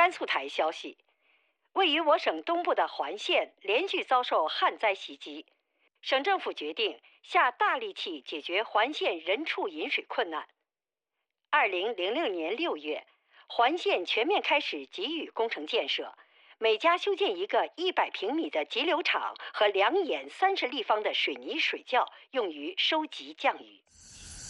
甘肃台消息，位于我省东部的环县连续遭受旱灾袭击，省政府决定下大力气解决环县人畜饮水困难。2006年6月，环县全面开始集雨工程建设，每家修建一个100平米的集流场和2眼30立方的水泥水窖，用于收集降雨。